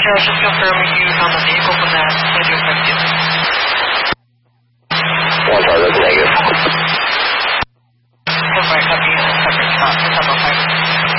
Roger, I was just confirming you found the vehicle from that schedule effective.